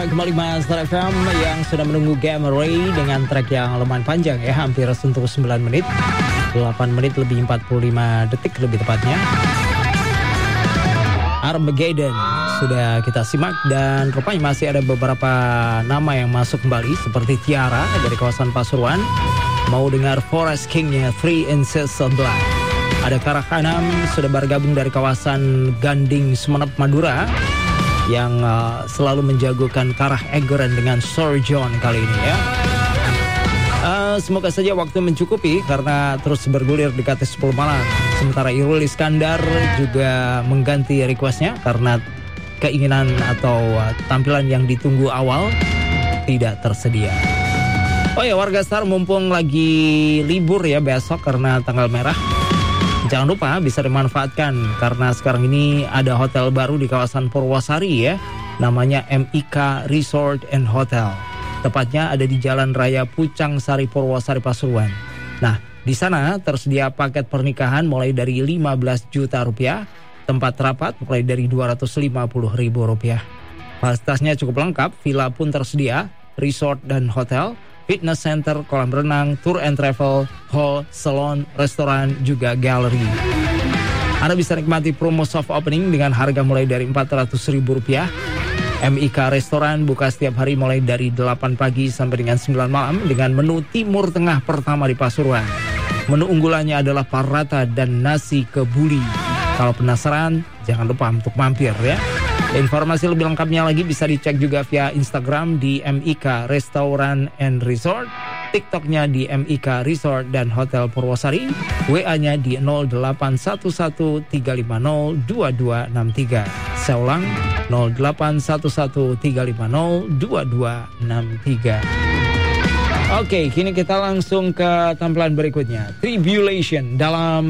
Kembali Master FM yang sudah menunggu Game Ray dengan track yang lumayan panjang ya, hampir sentuh 9 menit, 8 menit lebih 45 detik lebih tepatnya. Armageddon sudah kita simak dan rupanya masih ada beberapa nama yang masuk kembali seperti Tiara dari kawasan Pasuruan. Mau dengar Forest King-nya 3 Inches of Blood. Ada Karakhanam sudah bergabung dari kawasan Ganding Semenep Madura yang selalu menjagokan Karah Egoran dengan Sir John kali ini ya. Semoga saja waktu mencukupi karena terus bergulir di KT 10 malam. Sementara Irul Iskandar juga mengganti requestnya karena keinginan atau tampilan yang ditunggu awal tidak tersedia. Oh ya, warga Star mumpung lagi libur ya besok karena tanggal merah, jangan lupa bisa dimanfaatkan karena sekarang ini ada hotel baru di kawasan Purwosari ya. Namanya MIK Resort and Hotel. Tepatnya ada di Jalan Raya Pucang Sari Purwosari Pasuruan. Nah, di sana tersedia paket pernikahan mulai dari 15 juta rupiah, tempat rapat mulai dari 250 ribu rupiah. Fasilitasnya cukup lengkap, villa pun tersedia, resort dan hotel, fitness center, kolam renang, tour and travel, hall, salon, restoran, juga galeri. Anda bisa nikmati promo soft opening dengan harga mulai dari Rp400.000. MIK Restoran buka setiap hari mulai dari 8 pagi sampai dengan 9 malam dengan menu Timur Tengah pertama di Pasuruan. Menu unggulannya adalah parata dan nasi kebuli. Kalau penasaran, jangan lupa untuk mampir ya. Informasi lebih lengkapnya lagi bisa dicek juga via Instagram di MIK Restaurant and Resort, TikToknya di MIK Resort dan Hotel Purwosari, WA-nya di 081135022363. Saya ulang, 081135022363. Oke, kini kita langsung ke tampilan berikutnya. Tribulation dalam